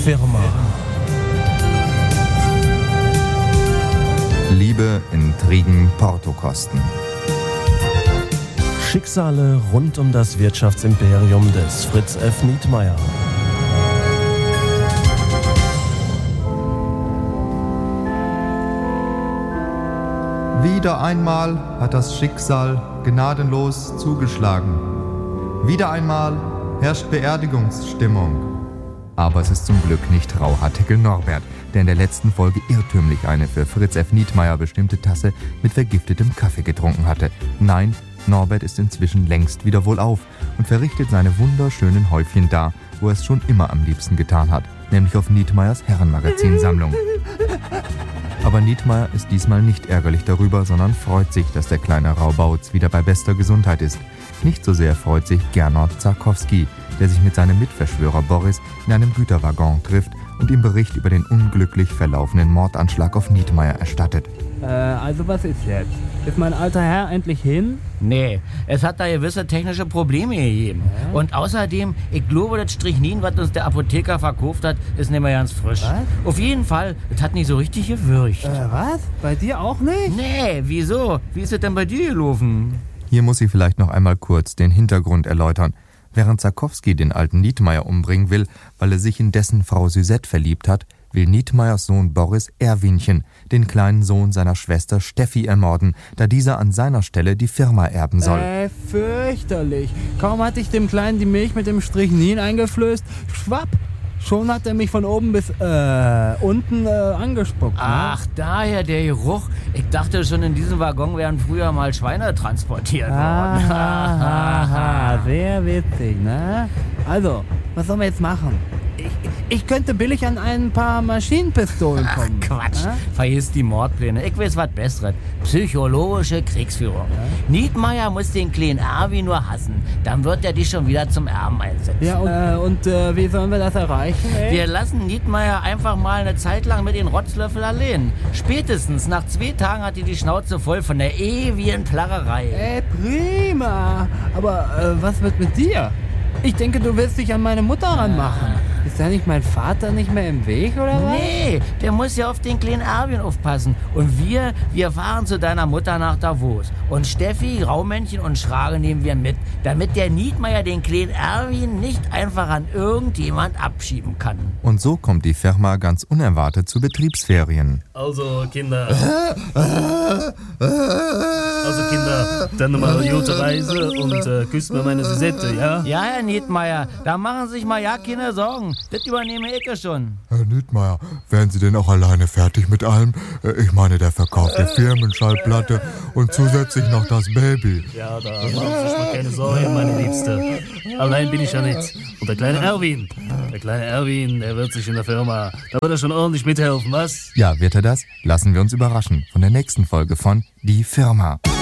Firma. Liebe, Intrigen, Portokosten. Schicksale rund um das Wirtschaftsimperium des Fritz F. Nietmeyer. Wieder einmal hat das Schicksal gnadenlos zugeschlagen. Wieder einmal herrscht Beerdigungsstimmung. Aber es ist zum Glück nicht Rauhaartickel Norbert, der in der letzten Folge irrtümlich eine für Fritz F. Nietmeyer bestimmte Tasse mit vergiftetem Kaffee getrunken hatte. Nein, Norbert ist inzwischen längst wieder wohlauf und verrichtet seine wunderschönen Häufchen da, wo er es schon immer am liebsten getan hat, nämlich auf Nietmeyers Herrenmagazinsammlung. Aber Nietmeyer ist diesmal nicht ärgerlich darüber, sondern freut sich, dass der kleine Raubauz wieder bei bester Gesundheit ist. Nicht so sehr freut sich Gernot Zarkowski, der sich mit seinem Mitverschwörer Boris in einem Güterwaggon trifft und ihm Bericht über den unglücklich verlaufenen Mordanschlag auf Nietmeyer erstattet. Also was ist jetzt? Ist mein alter Herr endlich hin? Nee, es hat da gewisse technische Probleme gegeben. Und außerdem, ich glaube, das Strychnin, was uns der Apotheker verkauft hat, ist nicht mehr ganz frisch. Was? Auf jeden Fall, es hat nicht so richtig gewürgt. Was? Bei dir auch nicht? Nee, wieso? Wie ist es denn bei dir gelaufen? Hier muss ich vielleicht noch einmal kurz den Hintergrund erläutern. Während Zarkowski den alten Nietmeyer umbringen will, weil er sich in dessen Frau Suzette verliebt hat, will Nietmeyers Sohn Boris Erwinchen, den kleinen Sohn seiner Schwester Steffi, ermorden, da dieser an seiner Stelle die Firma erben soll. Fürchterlich. Kaum hatte ich dem Kleinen die Milch mit dem Strychnin eingeflößt, schwapp, schon hat er mich von oben bis unten angespuckt. Ne? Ach, daher der Geruch. Ich dachte schon, in diesem Waggon wären früher mal Schweine transportiert worden. Aha, sehr witzig, ne? Also, was sollen wir jetzt machen? Ich könnte billig an ein paar Maschinenpistolen kommen. Ach, Quatsch. Ne? Vergiss die Mordpläne. Ich weiß was Besseres. Psychologische Kriegsführung. Ja? Nietmeyer muss den kleinen Erwin nur hassen. Dann wird er dich schon wieder zum Erben einsetzen. Ja, und wie sollen wir das erreichen, ey? Wir lassen Nietmeyer einfach mal eine Zeit lang mit den Rotzlöffel allein. Spätestens nach 2 Tagen hat die Schnauze voll von der ewigen Plaggerei. Prima. Aber was wird mit dir? Ich denke, du willst dich an meine Mutter ranmachen. Ist da nicht mein Vater nicht mehr im Weg, oder was? Nee, der muss ja auf den kleinen Erwin aufpassen. Und wir fahren zu deiner Mutter nach Davos. Und Steffi, Raumännchen und Schrage nehmen wir mit, damit der Nietmeyer den kleinen Erwin nicht einfach an irgendjemand abschieben kann. Und so kommt die Firma ganz unerwartet zu Betriebsferien. Also, Kinder, dann mal eine gute Reise und küsst mir meine Suzette, ja? Ja, Herr Nietmeyer, da machen Sie sich mal ja keine Sorgen. Das übernehme ich schon. Herr Nietmeyer, wären Sie denn auch alleine fertig mit allem? Ich meine, der Verkauf der Firmenschallplatte und zusätzlich noch das Baby. Ja, da machen Sie sich mal keine Sorgen, meine Liebste. Allein bin ich ja nicht. Und der kleine Erwin, der wird sich in der Firma, da wird er schon ordentlich mithelfen, was? Ja, wird er das? Lassen wir uns überraschen von der nächsten Folge von Die Firma.